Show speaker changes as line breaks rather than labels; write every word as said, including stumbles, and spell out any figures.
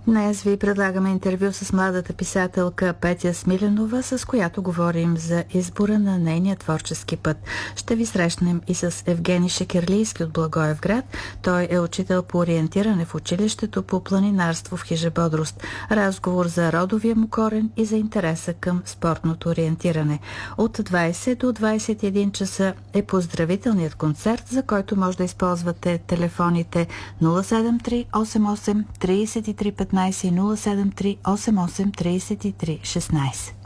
Днес ви предлагаме интервю с младата писателка Петя Смиленова, с която говорим за избора на нейния творчески път. Ще ви срещнем и с Евгений Шекерлийски от Благоевград. Той е учител по ориентиране в училището по планинарство в Хижа Бодрост. Разговор за родовия му корен и за интереса към спортното ориентиране. От двайсет до двайсет и един часа е поздравителният концерт, за който може да използвате телефоните нула седем три осем осем три три пет и нула седем три осем осем три три шестнайсет.